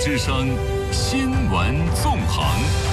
之声新闻纵横。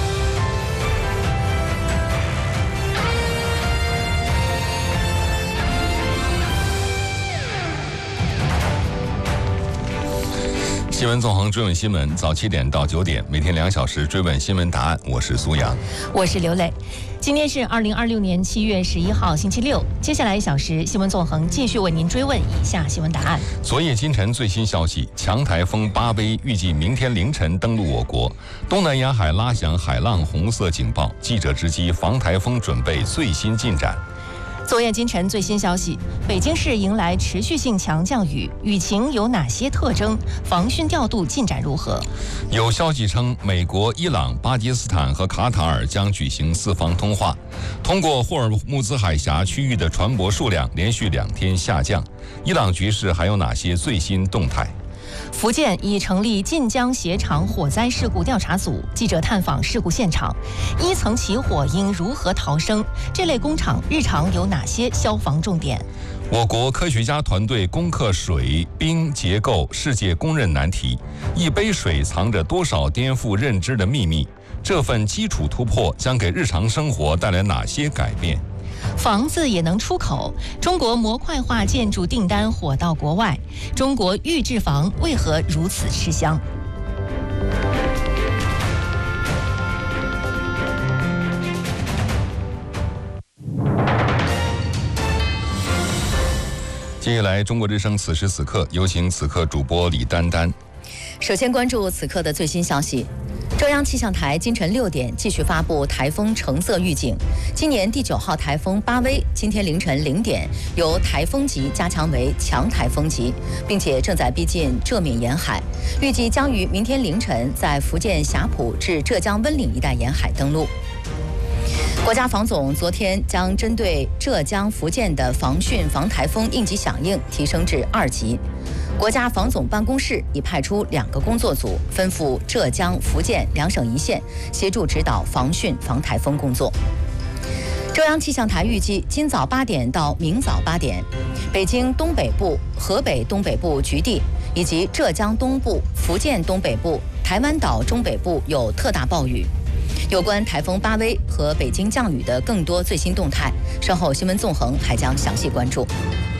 新闻纵横追问新闻，早7点到9点，每天2小时追问新闻答案。我是苏阳， 我是刘磊。今天是2026年7月11号，星期六。接下来1小时，新闻纵横继续为您追问以下新闻答案。 昨夜今晨最新消息，强台风巴威预计明天凌晨登陆我国，东南沿海拉响海浪红色警报。记者直击防台风准备最新进展。 昨夜今晨最新消息，北京市迎来持续性强降雨，雨情有哪些特征？防汛调度进展如何？ 有消息称，美国、伊朗、巴基斯坦和卡塔尔将举行4方通话。通过霍尔木兹海峡区域的船舶数量连续2天下降。伊朗局势还有哪些最新动态？ 福建已成立晋江鞋厂火灾事故调查组，记者探访事故现场，1层起火应如何逃生？这类工厂日常有哪些消防重点？ 我国科学家团队攻克水冰结构世界公认难题，一杯水藏着多少颠覆认知的秘密？这份基础突破将给日常生活带来哪些改变？ 房子也能出口，中国模块化建筑订单火到国外，中国预制房为何如此吃香？ 接下来，中国之声此时此刻，有请此刻主播李丹丹。 首先关注此刻的最新消息。中央气象台今晨6点继续发布台风橙色预警。今年第9号台风巴威今天凌晨0点由台风级加强为强台风级，并且正在逼近浙闽沿海，预计将于明天凌晨在福建霞浦至浙江温岭一带沿海登陆。国家防总昨天将针对浙江、福建的防汛防台风应急响应提升至2级。国家防总办公室已派出2个工作组，分赴浙江、福建2省1县，协助指导防汛防台风工作。中央气象台预计，今早8点到明早8点，北京东北部、河北东北部局地以及浙江东部、福建东北部、台湾岛中北部有特大暴雨。有关台风巴威和北京降雨的更多最新动态，稍后新闻纵横还将详细关注。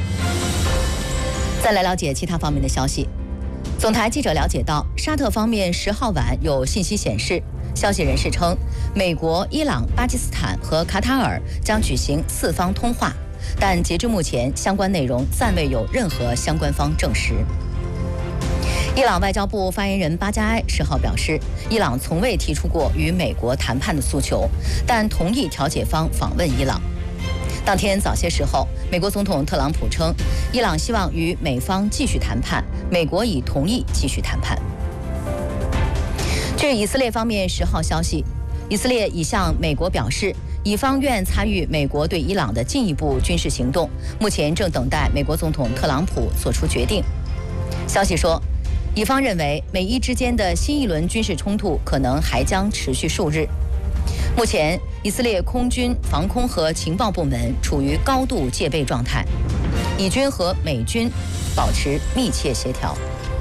再来了解其他方面的消息。总台记者了解到，沙特方面10号晚有信息显示，消息人士称，美国、伊朗、巴基斯坦和卡塔尔将举行4方通话，但截至目前，相关内容暂未有任何相关方证实。伊朗外交部发言人巴加埃10号表示，伊朗从未提出过与美国谈判的诉求，但同意调解方访问伊朗。当天早些时候，美国总统特朗普称，伊朗希望与美方继续谈判，美国已同意继续谈判。据以色列方面10号消息，以色列已向美国表示，以方愿参与美国对伊朗的进一步军事行动，目前正等待美国总统特朗普做出决定。消息说，以方认为美伊之间的新一轮军事冲突可能还将持续数日。目前，以色列空军、防空和情报部门处于高度戒备状态，以军和美军保持密切协调。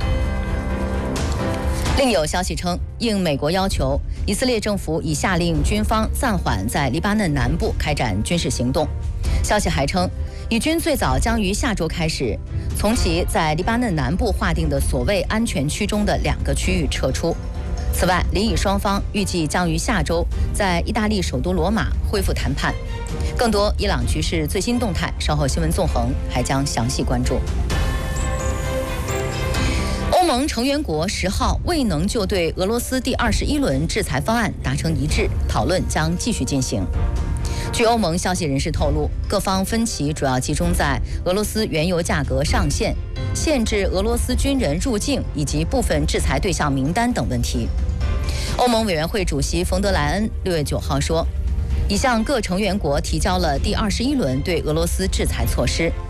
另有消息称，应美国要求，以色列政府已下令军方暂缓在黎巴嫩南部开展军事行动。消息还称，以军最早将于下周开始，从其在黎巴嫩南部划定的所谓安全区中的2个区域撤出。此外，黎以双方预计将于下周在意大利首都罗马恢复谈判。更多伊朗局势最新动态，稍后新闻纵横还将详细关注。欧盟成员国10号未能就对俄罗斯第21轮制裁方案达成一致，讨论将继续进行。据欧盟消息人士透露，各方分歧主要集中在俄罗斯原油价格上限、限制俄罗斯军人入境以及部分制裁对象名单等问题。欧盟委员会主席冯德莱恩6月9号说，已向各成员国提交了第21轮对俄罗斯制裁措施，